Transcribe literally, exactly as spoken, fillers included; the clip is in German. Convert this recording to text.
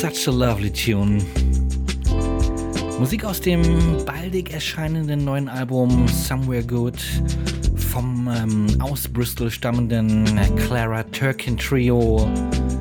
Such a lovely tune. Musik aus dem baldig erscheinenden neuen Album Somewhere Good vom ähm, aus Bristol stammenden Clara Turkin Trio.